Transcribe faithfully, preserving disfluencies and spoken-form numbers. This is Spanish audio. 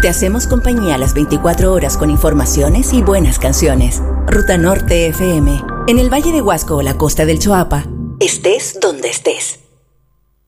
Te hacemos compañía a las veinticuatro horas con informaciones y buenas canciones. Ruta Norte F M. En el Valle de Huasco o la costa del Choapa, estés donde estés.